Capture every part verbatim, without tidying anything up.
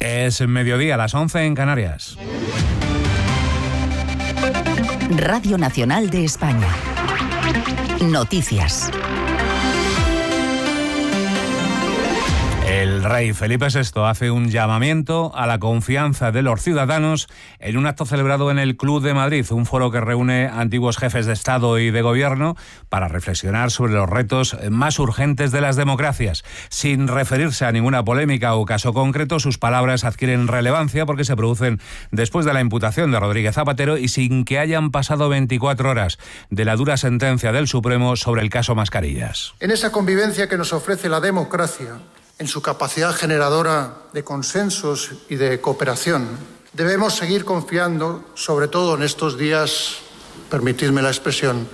Es mediodía, a las once en Canarias. Radio Nacional de España. Noticias. El rey Felipe sexto hace un llamamiento a la confianza de los ciudadanos en un acto celebrado en el Club de Madrid, un foro que reúne antiguos jefes de Estado y de Gobierno para reflexionar sobre los retos más urgentes de las democracias. Sin referirse a ninguna polémica o caso concreto, sus palabras adquieren relevancia porque se producen después de la imputación de Rodríguez Zapatero y sin que hayan pasado veinticuatro horas de la dura sentencia del Supremo sobre el caso Mascarillas. En esa convivencia que nos ofrece la democracia, en su capacidad generadora de consensos y de cooperación, debemos seguir confiando, sobre todo en estos días, permitidme la expresión,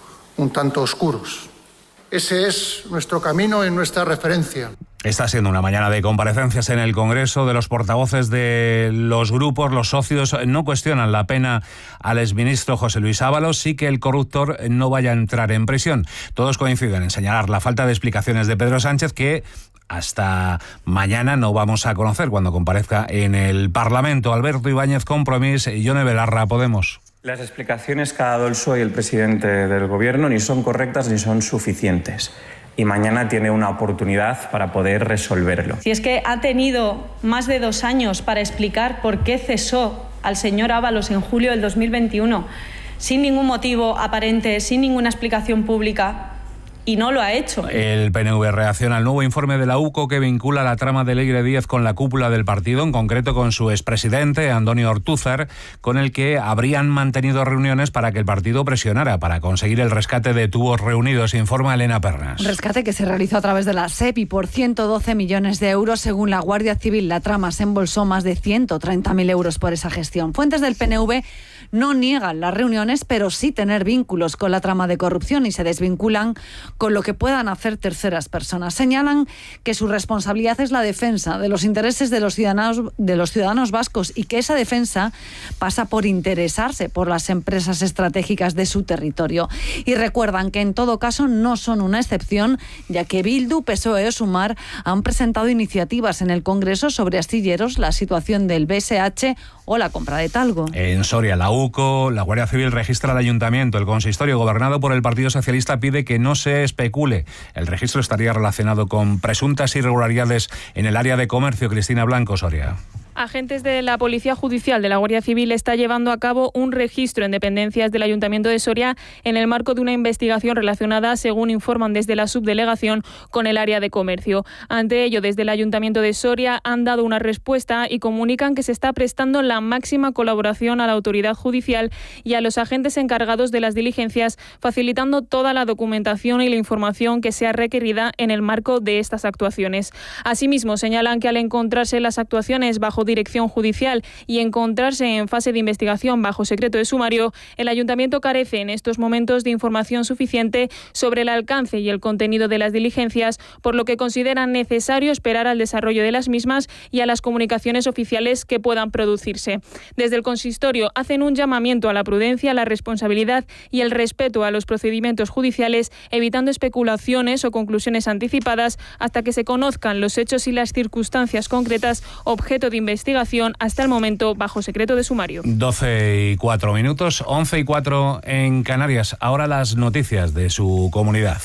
un tanto oscuros. Ese es nuestro camino y nuestra referencia. Está siendo una mañana de comparecencias en el Congreso de los portavoces de los grupos. Los socios no cuestionan la pena al exministro José Luis Ábalos, sí que el corruptor no vaya a entrar en prisión. Todos coinciden en señalar la falta de explicaciones de Pedro Sánchez, que hasta mañana no vamos a conocer cuando comparezca en el Parlamento. Alberto Ibáñez, Compromís, y Yone Belarra, Podemos. Las explicaciones que ha dado el P S O E y el presidente del Gobierno ni son correctas ni son suficientes. Y mañana tiene una oportunidad para poder resolverlo. Si es que ha tenido más de dos años para explicar por qué cesó al señor Ábalos en julio del dos mil veintiuno, sin ningún motivo aparente, sin ninguna explicación pública, y no lo ha hecho. El P N V reacciona al nuevo informe de la U C O que vincula la trama de Leire Díez con la cúpula del partido, en concreto con su expresidente, Antonio Ortúzar, con el que habrían mantenido reuniones para que el partido presionara para conseguir el rescate de tubos reunidos, informa Elena Pernas. Un rescate que se realizó a través de la S E P y por ciento doce millones de euros, según la Guardia Civil. La trama se embolsó más de ciento treinta mil euros por esa gestión. Fuentes del P N V no niegan las reuniones, pero sí tener vínculos con la trama de corrupción y se desvinculan con lo que puedan hacer terceras personas. Señalan que su responsabilidad es la defensa de los intereses de los ciudadanos, de los ciudadanos vascos, y que esa defensa pasa por interesarse por las empresas estratégicas de su territorio. Y recuerdan que en todo caso no son una excepción, ya que Bildu, P S O E o Sumar han presentado iniciativas en el Congreso sobre astilleros, la situación del B S H o la compra de talgo. En Soria, la U C O, la Guardia Civil registra al ayuntamiento. El consistorio gobernado por el Partido Socialista pide que no se especule. El registro estaría relacionado con presuntas irregularidades en el área de comercio. Cristina Blanco, Soria. Agentes de la Policía Judicial de la Guardia Civil está llevando a cabo un registro en dependencias del Ayuntamiento de Soria en el marco de una investigación relacionada, según informan desde la subdelegación, con el área de comercio. Ante ello, desde el Ayuntamiento de Soria han dado una respuesta y comunican que se está prestando la máxima colaboración a la autoridad judicial y a los agentes encargados de las diligencias, facilitando toda la documentación y la información que sea requerida en el marco de estas actuaciones. Asimismo, señalan que al encontrarse las actuaciones bajo dirección judicial y encontrarse en fase de investigación bajo secreto de sumario, el Ayuntamiento carece en estos momentos de información suficiente sobre el alcance y el contenido de las diligencias, por lo que consideran necesario esperar al desarrollo de las mismas y a las comunicaciones oficiales que puedan producirse. Desde el consistorio hacen un llamamiento a la prudencia, la responsabilidad y el respeto a los procedimientos judiciales, evitando especulaciones o conclusiones anticipadas hasta que se conozcan los hechos y las circunstancias concretas objeto de investigación investigación, hasta el momento bajo secreto de sumario. doce y cuatro minutos, once y cuatro en Canarias. Ahora las noticias de su comunidad.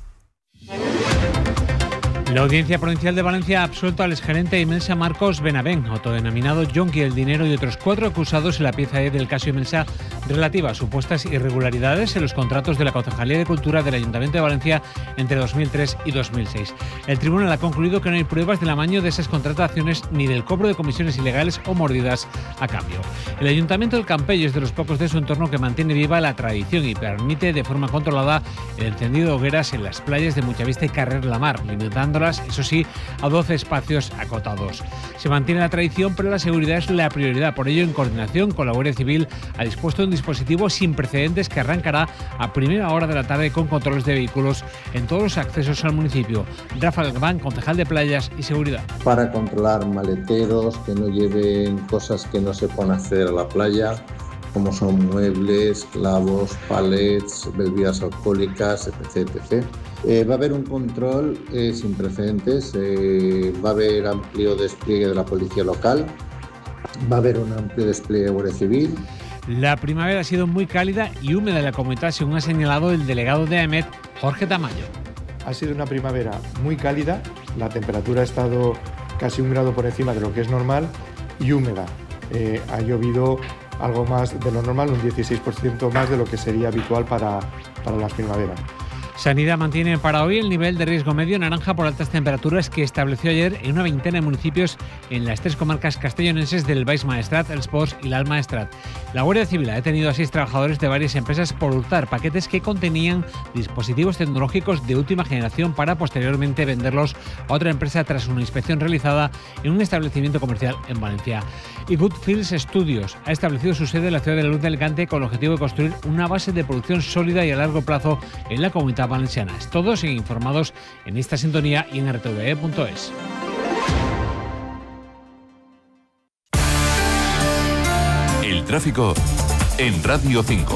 La Audiencia Provincial de Valencia ha absuelto al exgerente de Imelsa, Marcos Benavent, autodenominado Yonki del Dinero, y otros cuatro acusados en la pieza E del caso Imelsa relativa a supuestas irregularidades en los contratos de la Concejalía de Cultura del Ayuntamiento de Valencia entre dos mil tres y dos mil seis. El tribunal ha concluido que no hay pruebas del amaño de esas contrataciones ni del cobro de comisiones ilegales o mordidas a cambio. El Ayuntamiento del Campello es de los pocos de su entorno que mantiene viva la tradición y permite de forma controlada el encendido de hogueras en las playas de Muchavista y Carrer la Mar, limitando eso sí, a doce espacios acotados. Se mantiene la tradición, pero la seguridad es la prioridad. Por ello, en coordinación con la Guardia Civil, ha dispuesto un dispositivo sin precedentes que arrancará a primera hora de la tarde con controles de vehículos en todos los accesos al municipio. Rafa Galván, concejal de Playas y Seguridad. Para controlar maleteros, que no lleven cosas que no se puedan acceder a la playa, como son muebles, clavos, palets, bebidas alcohólicas, etcétera, etcétera. Eh, va a haber un control eh, sin precedentes, eh, va a haber amplio despliegue de la policía local, va a haber un amplio despliegue de Guardia Civil. La primavera ha sido muy cálida y húmeda en la comunidad, según ha señalado el delegado de AEMET, Jorge Tamayo. Ha sido una primavera muy cálida, la temperatura ha estado casi un grado por encima de lo que es normal y húmeda. Eh, ha llovido algo más de lo normal, un dieciséis por ciento más de lo que sería habitual para, para las primaveras. Sanidad mantiene para hoy el nivel de riesgo medio naranja por altas temperaturas que estableció ayer en una veintena de municipios en las tres comarcas castellonenses del Baix Maestrat, Els Ports y l'Alt Maestrat. La Guardia Civil ha detenido a seis trabajadores de varias empresas por hurtar paquetes que contenían dispositivos tecnológicos de última generación para posteriormente venderlos a otra empresa tras una inspección realizada en un establecimiento comercial en Valencia. Y Goodfields Studios ha establecido su sede en la ciudad de la Luz de Alicante con el objetivo de construir una base de producción sólida y a largo plazo en la comunidad valenciana. Todos siguen informados en esta sintonía y en r t v e punto es. El tráfico en Radio cinco.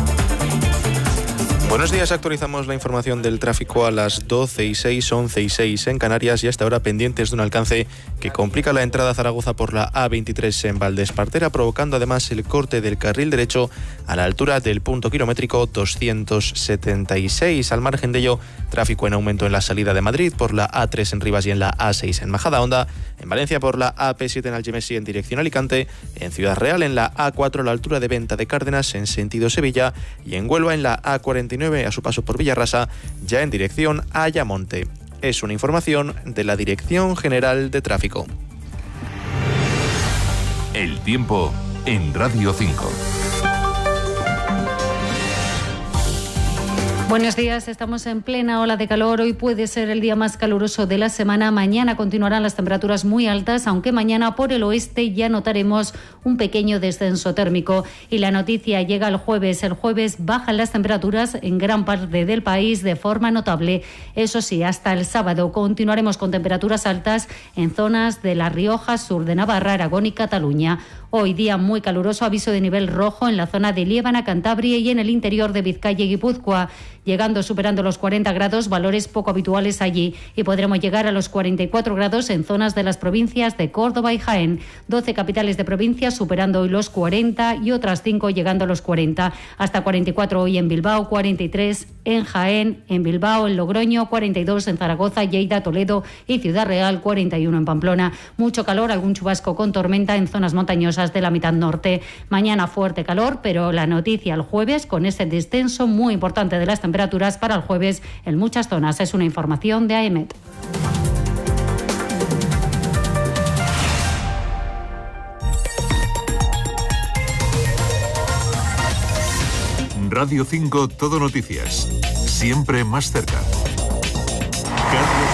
Buenos días, actualizamos la información del tráfico a las doce y seis, once y seis en Canarias y hasta ahora pendientes de un alcance que complica la entrada a Zaragoza por la A veintitrés en Valdespartera, provocando además el corte del carril derecho a la altura del punto kilométrico doscientos setenta y seis. Al margen de ello, tráfico en aumento en la salida de Madrid por la A tres en Rivas y en la A seis en Majadahonda, en Valencia por la A P siete en Algemesí en dirección Alicante, en Ciudad Real en la A cuatro a la altura de Venta de Cárdenas en sentido Sevilla y en Huelva en la A cuarenta y nueve a su paso por Villarrasa, ya en dirección a Ayamonte. Es una información de la Dirección General de Tráfico. El tiempo en Radio cinco. Buenos días, estamos en plena ola de calor. Hoy puede ser el día más caluroso de la semana. Mañana continuarán las temperaturas muy altas, aunque mañana por el oeste ya notaremos un pequeño descenso térmico. Y la noticia llega el jueves. El jueves bajan las temperaturas en gran parte del país de forma notable. Eso sí, hasta el sábado continuaremos con temperaturas altas en zonas de La Rioja, sur de Navarra, Aragón y Cataluña. Hoy día muy caluroso, aviso de nivel rojo en la zona de Liébana, Cantabria y en el interior de Vizcaya y Guipúzcoa, llegando superando los cuarenta grados, valores poco habituales allí, y podremos llegar a los cuarenta y cuatro grados en zonas de las provincias de Córdoba y Jaén. doce capitales de provincias superando hoy los cuarenta y otras cinco llegando a los cuarenta. Hasta cuarenta y cuatro hoy en Bilbao, cuarenta y tres en Jaén, en Bilbao, en Logroño, cuarenta y dos en Zaragoza, Lleida, Toledo y Ciudad Real, cuarenta y uno en Pamplona. Mucho calor, algún chubasco con tormenta en zonas montañosas de la mitad norte. Mañana fuerte calor, pero la noticia el jueves con ese descenso muy importante de las temperaturas para el jueves en muchas zonas. Es una información de AEMET. Radio cinco Todo Noticias. Siempre más cerca. Carlos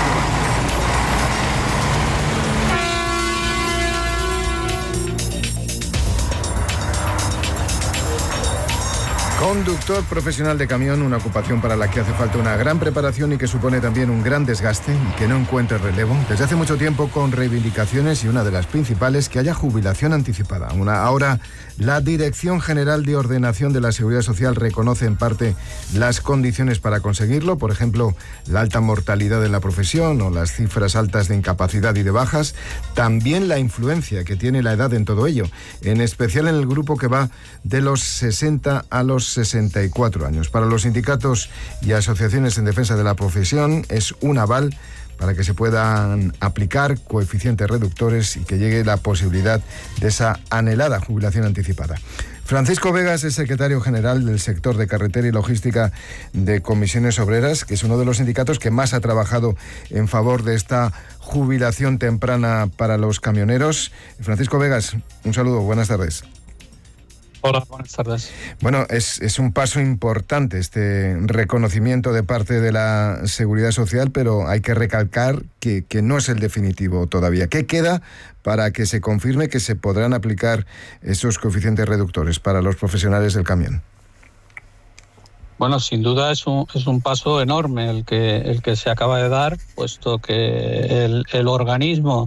Conductor profesional de camión, una ocupación para la que hace falta una gran preparación y que supone también un gran desgaste y que no encuentra relevo. Desde hace mucho tiempo con reivindicaciones y una de las principales, que haya jubilación anticipada. Una, ahora la Dirección General de Ordenación de la Seguridad Social reconoce en parte las condiciones para conseguirlo, por ejemplo, la alta mortalidad de la profesión o las cifras altas de incapacidad y de bajas, también la influencia que tiene la edad en todo ello, en especial en el grupo que va de los sesenta a los sesenta y cuatro años. Para los sindicatos y asociaciones en defensa de la profesión es un aval para que se puedan aplicar coeficientes reductores y que llegue la posibilidad de esa anhelada jubilación anticipada. Francisco Vegas es secretario general del sector de carretera y logística de Comisiones Obreras, que es uno de los sindicatos que más ha trabajado en favor de esta jubilación temprana para los camioneros. Francisco Vegas, un saludo, buenas tardes. Hola, buenas tardes. Bueno, es, es un paso importante este reconocimiento de parte de la Seguridad Social, pero hay que recalcar que, que no es el definitivo todavía. ¿Qué queda para que se confirme que se podrán aplicar esos coeficientes reductores para los profesionales del camión? Bueno, sin duda es un, es un paso enorme el que, el que se acaba de dar, puesto que el, el organismo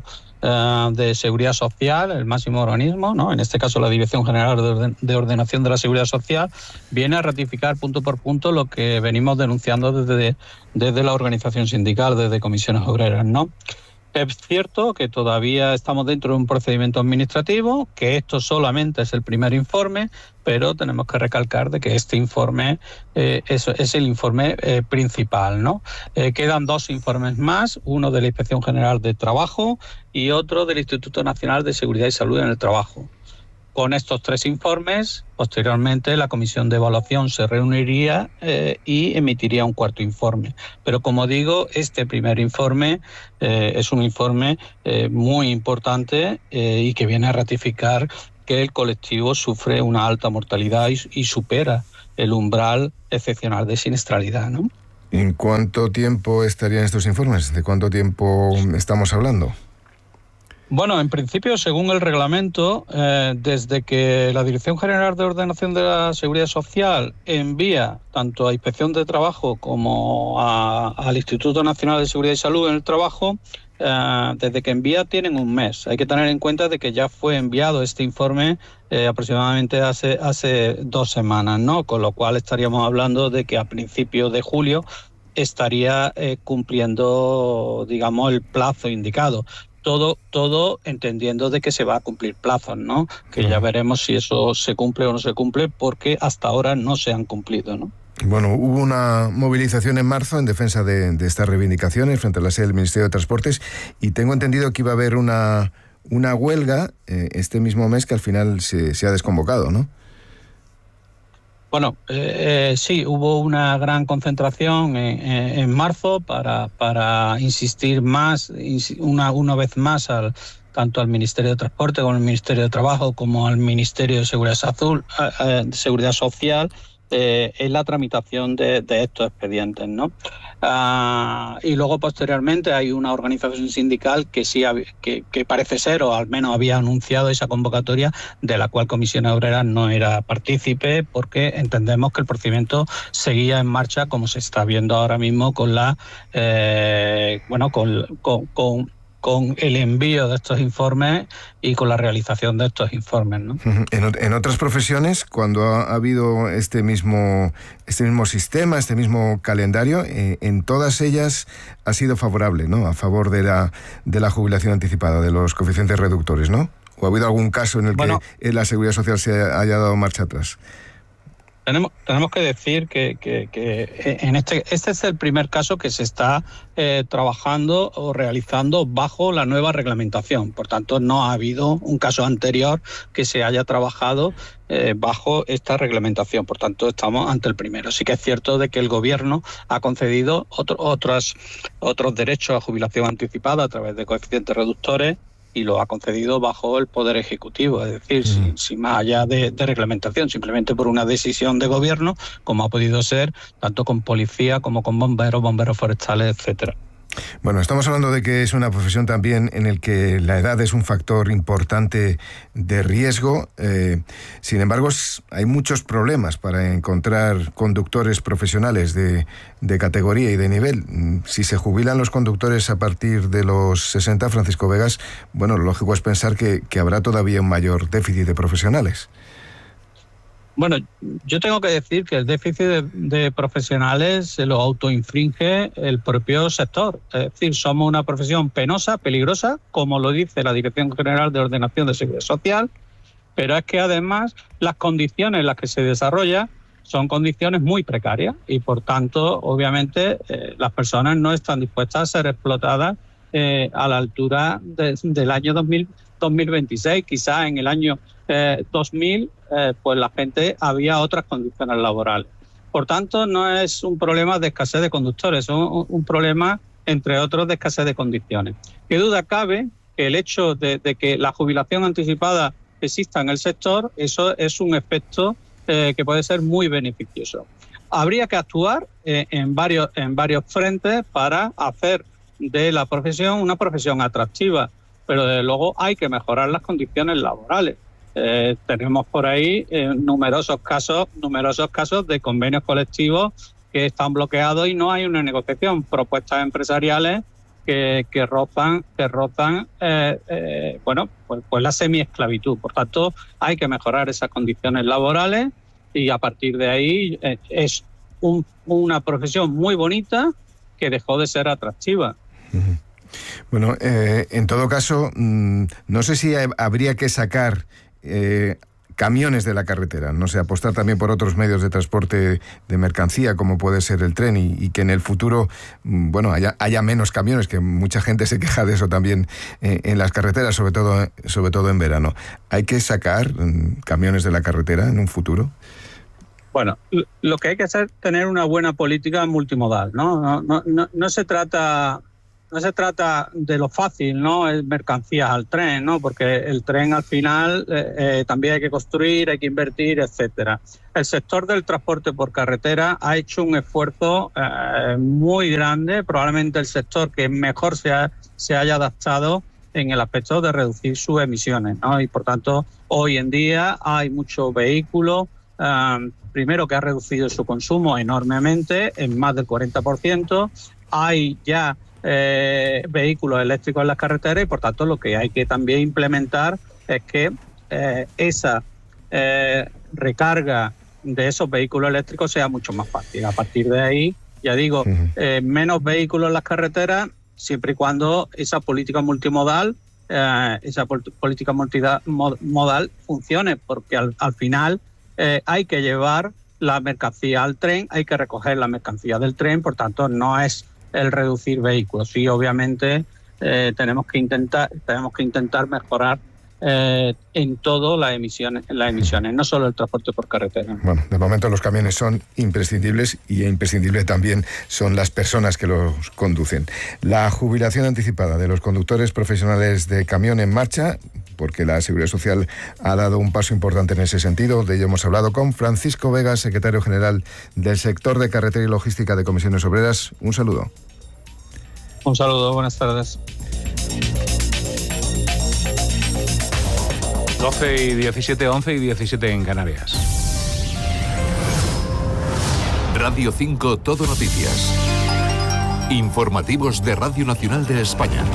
eh, de Seguridad Social, el máximo organismo, ¿no? En este caso la Dirección General de, Orden, de Ordenación de la Seguridad Social, viene a ratificar punto por punto lo que venimos denunciando desde, desde la organización sindical, desde Comisiones Obreras, ¿no? Es cierto que todavía estamos dentro de un procedimiento administrativo, que esto solamente es el primer informe, pero tenemos que recalcar de que este informe eh, es, es el informe eh, principal, ¿no? Eh, quedan dos informes más, uno de la Inspección General de Trabajo y otro del Instituto Nacional de Seguridad y Salud en el Trabajo. Con estos tres informes, posteriormente la comisión de evaluación se reuniría eh, y emitiría un cuarto informe. Pero como digo, este primer informe eh, es un informe eh, muy importante eh, y que viene a ratificar que el colectivo sufre una alta mortalidad y, y supera el umbral excepcional de siniestralidad, ¿no? ¿En cuánto tiempo estarían estos informes? ¿De cuánto tiempo estamos hablando? Bueno, en principio, según el reglamento, eh, desde que la Dirección General de Ordenación de la Seguridad Social envía tanto a Inspección de Trabajo como a, al Instituto Nacional de Seguridad y Salud en el Trabajo, eh, desde que envía tienen un mes. Hay que tener en cuenta de que ya fue enviado este informe eh, aproximadamente hace, hace dos semanas, ¿no? Con lo cual estaríamos hablando de que a principios de julio estaría eh, cumpliendo, digamos, el plazo indicado. Todo, todo entendiendo de que se va a cumplir plazos, ¿no? Que ya veremos si eso se cumple o no se cumple, porque hasta ahora no se han cumplido, ¿no? Bueno, hubo una movilización en marzo en defensa de, de estas reivindicaciones frente a la sede del Ministerio de Transportes, y tengo entendido que iba a haber una, una huelga eh, este mismo mes que al final se, se ha desconvocado, ¿no? Bueno, eh, eh, sí, hubo una gran concentración en, en, en marzo para, para insistir más, una, una vez más, al, tanto al Ministerio de Transporte como al Ministerio de Trabajo como al Ministerio de Seguridad, Azul, eh, de Seguridad Social eh, en la tramitación de, de estos expedientes, ¿no? Uh, y luego posteriormente hay una organización sindical que sí que, que parece ser, o al menos había anunciado esa convocatoria, de la cual Comisiones Obreras no era partícipe, porque entendemos que el procedimiento seguía en marcha, como se está viendo ahora mismo con la eh, bueno con, con, con con el envío de estos informes y con la realización de estos informes, ¿no? En, en otras profesiones, cuando ha, ha habido este mismo, este mismo sistema, este mismo calendario, eh, en todas ellas ha sido favorable, ¿no? A favor de la, de la jubilación anticipada, de los coeficientes reductores, ¿no? ¿O ha habido algún caso en el bueno, que la Seguridad Social se haya dado marcha atrás? Tenemos, tenemos que decir que, que, que en este, este es el primer caso que se está eh, trabajando o realizando bajo la nueva reglamentación. Por tanto, no ha habido un caso anterior que se haya trabajado eh, bajo esta reglamentación. Por tanto, estamos ante el primero. Sí que es cierto de que el Gobierno ha concedido otro, otros, otros derechos a jubilación anticipada a través de coeficientes reductores, y lo ha concedido bajo el Poder Ejecutivo, es decir, mm. sin, sin más allá de, de reglamentación, simplemente por una decisión de gobierno, como ha podido ser tanto con policía como con bomberos, bomberos forestales, etcétera. Bueno, estamos hablando de que es una profesión también en el que la edad es un factor importante de riesgo. Eh, sin embargo, hay muchos problemas para encontrar conductores profesionales de, de categoría y de nivel. Si se jubilan los conductores a partir de los sesenta, Francisco Vegas, bueno, lo lógico es pensar que, que habrá todavía un mayor déficit de profesionales. Bueno, yo tengo que decir que el déficit de, de profesionales se lo autoinfringe el propio sector. Es decir, somos una profesión penosa, peligrosa, como lo dice la Dirección General de Ordenación de Seguridad Social, pero es que además las condiciones en las que se desarrolla son condiciones muy precarias y, por tanto, obviamente, eh, las personas no están dispuestas a ser explotadas eh, a la altura de, del año dos mil, dos mil veintiséis. Quizás en el año eh, dos mil eh, pues la gente había otras condiciones laborales. Por tanto, no es un problema de escasez de conductores, es un, un problema, entre otros, de escasez de condiciones. ¿Qué duda cabe que el hecho de, de que la jubilación anticipada exista en el sector, eso es un efecto eh, que puede ser muy beneficioso? Habría que actuar eh, en varios, en varios frentes para hacer de la profesión una profesión atractiva, pero desde luego hay que mejorar las condiciones laborales. Eh, tenemos por ahí eh, numerosos casos, numerosos casos de convenios colectivos que están bloqueados y no hay una negociación, propuestas empresariales que, que rozan, que rozan eh, eh, bueno, pues, pues la semiesclavitud. Por tanto, hay que mejorar esas condiciones laborales y a partir de ahí eh, es un, una profesión muy bonita que dejó de ser atractiva. Uh-huh. Bueno, eh, en todo caso, mmm, no sé si habría que sacar eh, camiones de la carretera, no sé, apostar también por otros medios de transporte de mercancía, como puede ser el tren, y, y que en el futuro, mmm, bueno, haya, haya menos camiones, que mucha gente se queja de eso también eh, en las carreteras, sobre todo, sobre todo en verano. ¿Hay que sacar mmm, camiones de la carretera en un futuro? Bueno, lo que hay que hacer es tener una buena política multimodal, ¿no? No, no, no, no se trata... No se trata de lo fácil, ¿no? Es mercancías al tren, ¿no? Porque el tren al final eh, eh, también hay que construir, hay que invertir, etcétera. El sector del transporte por carretera ha hecho un esfuerzo eh, muy grande, probablemente el sector que mejor se, ha, se haya adaptado en el aspecto de reducir sus emisiones, ¿no? Y por tanto, hoy en día hay muchos vehículos, eh, primero que ha reducido su consumo enormemente, en más del cuarenta por ciento, hay ya Eh, vehículos eléctricos en las carreteras y por tanto lo que hay que también implementar es que eh, esa eh, recarga de esos vehículos eléctricos sea mucho más fácil. A partir de ahí, ya digo, eh, menos vehículos en las carreteras siempre y cuando esa política multimodal eh, esa pol- política multimodal funcione, porque al, al final eh, hay que llevar la mercancía al tren, hay que recoger la mercancía del tren, por tanto no es el reducir vehículos. Sí, obviamente eh, tenemos que intentar tenemos que intentar mejorar eh, en todo las emisiones, las emisiones, no solo el transporte por carretera. Bueno, de momento los camiones son imprescindibles y imprescindible también son las personas que los conducen. La jubilación anticipada de los conductores profesionales de camión en marcha, porque la Seguridad Social ha dado un paso importante en ese sentido. De ello hemos hablado con Francisco Vega, secretario general del sector de carretera y logística de Comisiones Obreras. Un saludo. Un saludo, buenas tardes. doce y diecisiete, once y diecisiete en Canarias. Radio cinco Todo Noticias. Informativos de Radio Nacional de España.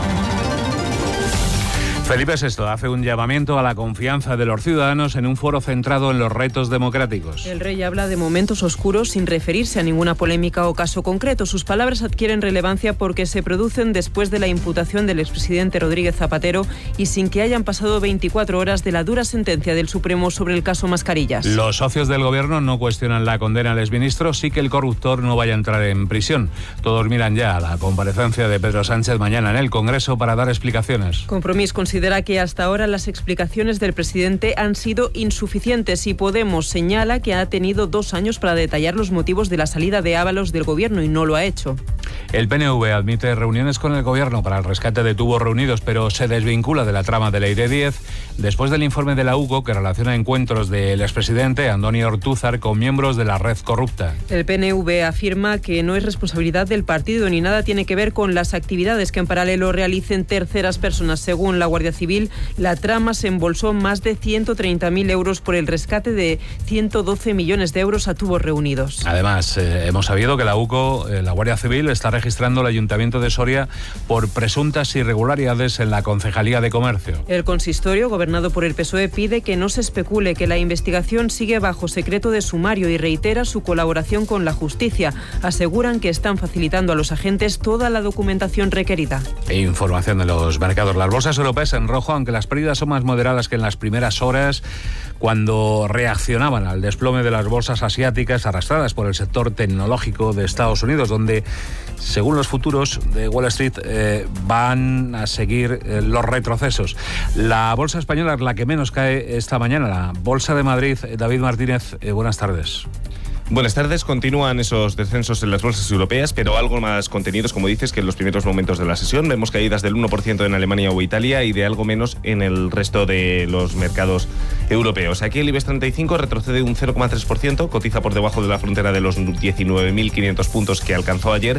Felipe sexto hace un llamamiento a la confianza de los ciudadanos en un foro centrado en los retos democráticos. El rey habla de momentos oscuros sin referirse a ninguna polémica o caso concreto. Sus palabras adquieren relevancia porque se producen después de la imputación del expresidente Rodríguez Zapatero y sin que hayan pasado veinticuatro horas de la dura sentencia del Supremo sobre el caso Mascarillas. Los socios del gobierno no cuestionan la condena al exministro, sí que el corruptor no vaya a entrar en prisión. Todos miran ya a la comparecencia de Pedro Sánchez mañana en el Congreso para dar explicaciones. Compromís considera que hasta ahora las explicaciones del presidente han sido insuficientes y Podemos señala que ha tenido dos años para detallar los motivos de la salida de Ábalos del gobierno y no lo ha hecho. El P N V admite reuniones con el gobierno para el rescate de tubos reunidos, pero se desvincula de la trama de Ley de diez después del informe de la U C O que relaciona encuentros del expresidente Antonio Ortúzar con miembros de la red corrupta. El P N V afirma que no es responsabilidad del partido ni nada tiene que ver con las actividades que en paralelo realicen terceras personas. Según la Guardia Civil, la trama se embolsó más de ciento treinta mil euros por el rescate de ciento doce millones de euros a tubos reunidos. Además, eh, hemos sabido que la U C O, eh, la Guardia Civil, está registrando el Ayuntamiento de Soria por presuntas irregularidades en la Concejalía de Comercio. El consistorio, gobernado por el P S O E, pide que no se especule, que la investigación sigue bajo secreto de sumario y reitera su colaboración con la justicia. Aseguran que están facilitando a los agentes toda la documentación requerida. E información de los mercados. Las bolsas europeas en rojo, aunque las pérdidas son más moderadas que en las primeras horas, cuando reaccionaban al desplome de las bolsas asiáticas arrastradas por el sector tecnológico de Estados Unidos, donde, según los futuros de Wall Street, eh, van a seguir eh, los retrocesos. La bolsa española es la que menos cae esta mañana, la Bolsa de Madrid. David Martínez, eh, buenas tardes. Buenas tardes. Continúan esos descensos en las bolsas europeas, pero algo más contenidos, como dices, que en los primeros momentos de la sesión. Vemos caídas del uno por ciento en Alemania o Italia y de algo menos en el resto de los mercados europeos. Aquí el IBEX treinta y cinco retrocede un cero coma tres por ciento, cotiza por debajo de la frontera de los diecinueve mil quinientos puntos que alcanzó ayer,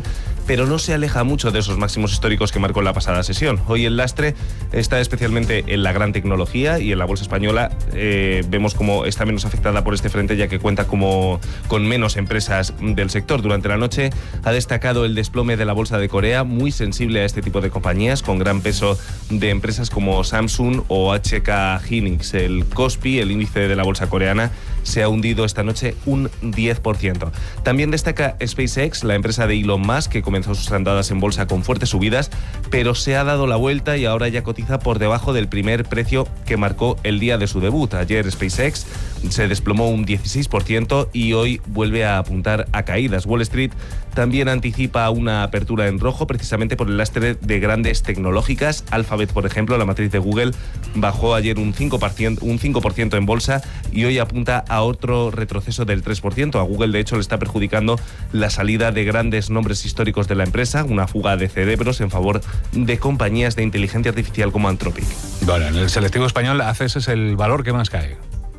pero no se aleja mucho de esos máximos históricos que marcó en la pasada sesión. Hoy el lastre está especialmente en la gran tecnología y en la bolsa española eh, vemos como está menos afectada por este frente, ya que cuenta como con menos empresas del sector. Durante la noche ha destacado el desplome de la bolsa de Corea, muy sensible a este tipo de compañías, con gran peso de empresas como Samsung o H K Hynix. El Kospi, el índice de la bolsa coreana, se ha hundido esta noche un diez por ciento. También destaca SpaceX, la empresa de Elon Musk, que comenzó sus andadas en bolsa con fuertes subidas, pero se ha dado la vuelta y ahora ya cotiza por debajo del primer precio que marcó el día de su debut. Ayer SpaceX se desplomó un dieciséis por ciento y hoy vuelve a apuntar a caídas. Wall Street también anticipa una apertura en rojo, precisamente por el lastre de grandes tecnológicas. Alphabet, por ejemplo, la matriz de Google, bajó ayer un cinco por ciento, un cinco por ciento en bolsa y hoy apunta a otro retroceso del tres por ciento. A Google, de hecho, le está perjudicando la salida de grandes nombres históricos de la empresa, una fuga de cerebros en favor de compañías de inteligencia artificial como Anthropic. Bueno, en el selectivo español, A C S es el valor que más cae.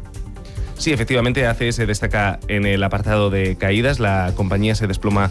Sí, efectivamente, A C S destaca en el apartado de caídas. La compañía se desploma,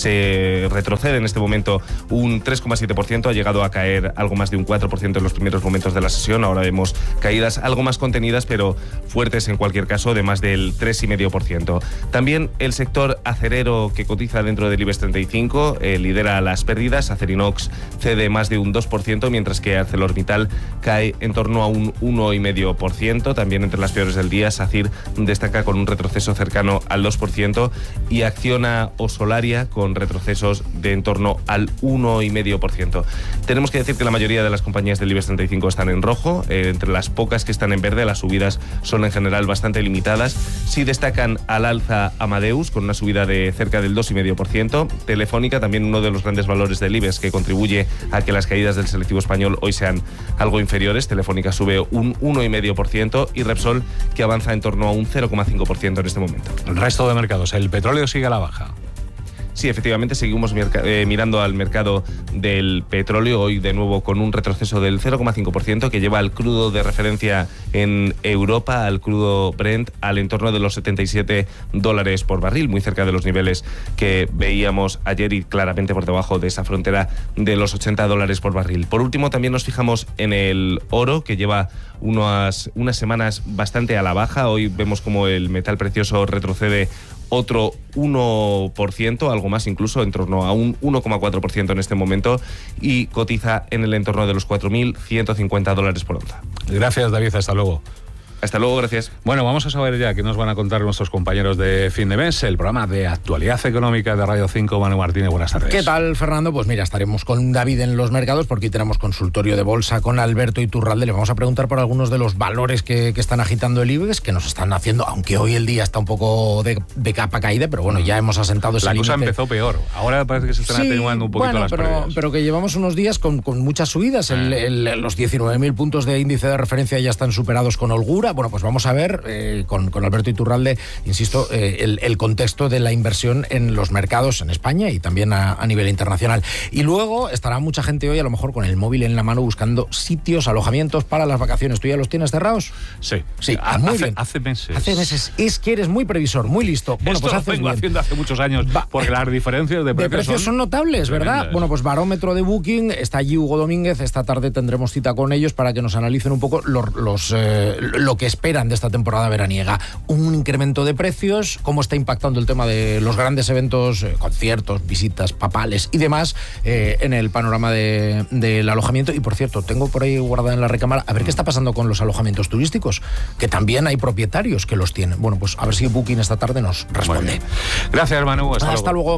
se retrocede en este momento un tres coma siete por ciento. Ha llegado a caer algo más de un cuatro por ciento en los primeros momentos de la sesión. Ahora vemos caídas algo más contenidas, pero fuertes en cualquier caso, de más del tres coma cinco por ciento. También el sector acerero, que cotiza dentro del IBEX treinta y cinco, eh, lidera las pérdidas. Acerinox cede más de un dos por ciento, mientras que ArcelorMittal cae en torno a un uno coma cinco por ciento. También entre las peores del día, SACIR destaca con un retroceso cercano al dos por ciento y Acciona o Solaria con retrocesos de en torno al uno coma cinco por ciento. Tenemos que decir que la mayoría de las compañías del IBEX treinta y cinco están en rojo. Eh, entre las pocas que están en verde, las subidas son en general bastante limitadas. Sí destacan al alza Amadeus, con una subida de cerca del dos coma cinco por ciento. Telefónica, también uno de los grandes valores del IBEX, que contribuye a que las caídas del selectivo español hoy sean algo inferiores. Telefónica sube un uno coma cinco por ciento y Repsol, que avanza en torno a un cero coma cinco por ciento en este momento. El resto de mercados, el petróleo sigue a la baja. Sí, efectivamente, seguimos eh, mirando al mercado del petróleo, hoy de nuevo con un retroceso del cero coma cinco por ciento que lleva al crudo de referencia en Europa, al crudo Brent, al entorno de los setenta y siete dólares por barril, muy cerca de los niveles que veíamos ayer y claramente por debajo de esa frontera de los ochenta dólares por barril. Por último, también nos fijamos en el oro, que lleva unas, unas semanas bastante a la baja. Hoy vemos como el metal precioso retrocede otro uno por ciento, algo más incluso, en torno a un uno coma cuatro por ciento en este momento, y cotiza en el entorno de los cuatro mil ciento cincuenta dólares por onza. Gracias, David, hasta luego. Hasta luego, gracias. Bueno, vamos a saber ya qué nos van a contar nuestros compañeros de Fin de Mes, el programa de actualidad económica de Radio cinco. Manu Martínez, buenas tardes. ¿Qué tal, Fernando? Pues mira, estaremos con David en los mercados, porque hoy tenemos consultorio de bolsa con Alberto Iturralde. Le vamos a preguntar por algunos de los valores que, que están agitando el IBEX, que nos están haciendo, aunque hoy el día está un poco de, de capa caída, pero bueno, ya hemos asentado ese La cosa límite. Empezó peor. Ahora parece que se están Sí, atenuando un poquito bueno, las pero, pérdidas. pero que llevamos unos días con, con muchas subidas. El, el, los diecinueve mil puntos de índice de referencia ya están superados con holgura. Bueno, pues vamos a ver eh, con, con Alberto Iturralde, insisto, eh, el, el contexto de la inversión en los mercados en España y también a, a nivel internacional. Y luego estará mucha gente hoy a lo mejor con el móvil en la mano buscando sitios, alojamientos para las vacaciones. ¿Tú ya los tienes cerrados? Sí. Sí, hace, muy bien. Hace meses. Hace meses. Es que eres muy previsor, muy listo. Bueno, Esto pues lo haces vengo bien. haciendo hace muchos años, Va, porque las diferencias de precios, de precios son, son notables, ¿verdad? tremendas. Bueno, pues barómetro de Booking, está allí Hugo Domínguez, esta tarde tendremos cita con ellos para que nos analicen un poco los, los, eh, lo que esperan de esta temporada veraniega. Un incremento de precios, cómo está impactando el tema de los grandes eventos, eh, conciertos, visitas papales y demás eh, en el panorama de, del alojamiento. Y por cierto, tengo por ahí guardada en la recámara, a ver qué está pasando con los alojamientos turísticos, que también hay propietarios que los tienen. Bueno, pues a ver si Booking esta tarde nos responde. Gracias, Manu. Hasta, Hasta luego.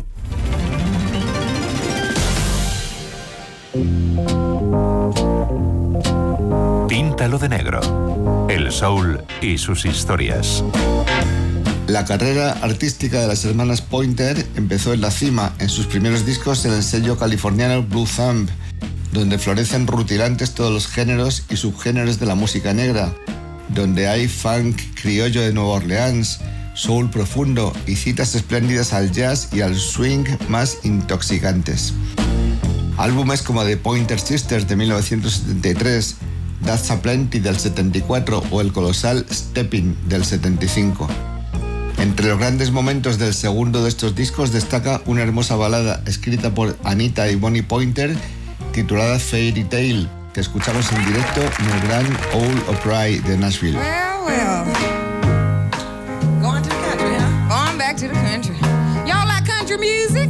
Píntalo de negro. El soul y sus historias. La carrera artística de las hermanas Pointer empezó en la cima, en sus primeros discos en el sello californiano Blue Thumb, donde florecen rutilantes todos los géneros y subgéneros de la música negra, donde hay funk criollo de Nueva Orleans, soul profundo y citas espléndidas al jazz y al swing más intoxicantes. Álbumes como The Pointer Sisters de mil novecientos setenta y tres, That's a Plenty del setenta y cuatro o el colosal Stepping del setenta y cinco. Entre los grandes momentos del segundo de estos discos destaca una hermosa balada escrita por Anita y Bonnie Pointer titulada Fairy Tale, que escuchamos en directo en el Grand Ole Opry de Nashville. Well, well. Going to the country, huh? Going back to the country. Y'all like country music?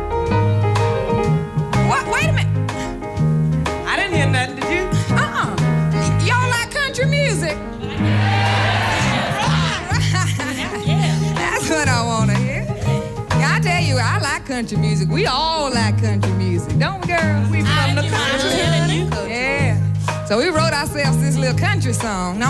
What? Wait a minute. I didn't hear nothing, did you? Uh-uh. Y- y'all like country music? That's what I want to hear. I tell you, I like country music. We all like country music, don't we, girls? We from the country. Yeah. So we wrote ourselves this little country song. Now